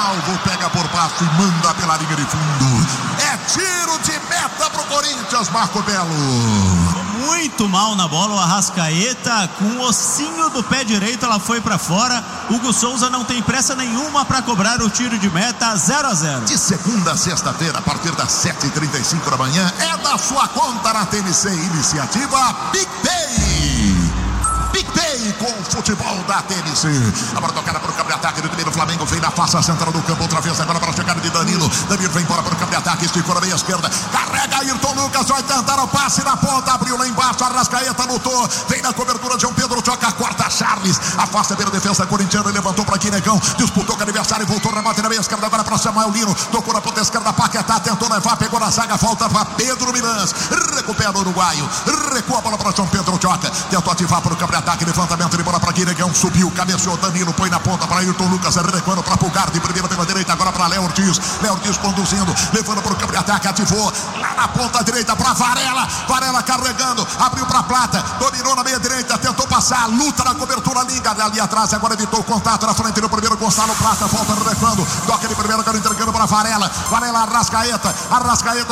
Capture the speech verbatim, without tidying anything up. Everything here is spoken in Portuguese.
Salvo, pega por baixo e manda pela linha de fundo. É tiro de meta pro Corinthians, Marco Belo. Muito mal na bola o Arrascaeta, com o ossinho do pé direito ela foi pra fora. Hugo Souza não tem pressa nenhuma para cobrar o tiro de meta. Zero a zero. De segunda a sexta-feira, a partir das sete e trinta e cinco da manhã, é da sua conta na T N C. Iniciativa Big Day. Big Day com o futebol da T N C. A bola tocada para o campo de ataque do time do Flamengo. Vem na face central do campo. Outra vez agora para a chegada de Danilo. Danilo vem embora para o campo de ataque. Esticou na meia esquerda. Carrega Ayrton Lucas. Vai tentar o passe na ponta. Abriu lá embaixo. Arrascaeta lutou. Vem na cobertura de João Pedro. Toca, corta Charles. Afasta pela defesa corintiana. Levantou para Quinegão. Disputou com o adversário. Voltou na bate na meia esquerda. Agora para Samuel Lino. Tocou na ponta esquerda. Paquetá tentou levar. Pegou na zaga. Volta para Pedro Milans. Recupera o uruguaio. Recua a bola para João Pedro. Toca. Tentou ativar para o campo de ataque. Levantamento de bola para Quinegão. Subiu. Cabeceou Danilo. Põe na ponta para Ayrton Lucas. Recuando para Pulgar. De primeira pela direita. Agora para Léo Ortiz. Léo Ortiz conduzindo. Levando para o campo de ataque. Ativou. Lá na ponta direita para Varela. Varela carregando. Abriu para Plata. Dominou na meia direita. Tentou passar. Luta na cobertura. Liga ali atrás. Agora evitou o contato na frente do primeiro. Gonçalo Plata. Volta recuando. Toca de primeira. Entregando para Varela. Varela Arrascaeta. Arrascaeta.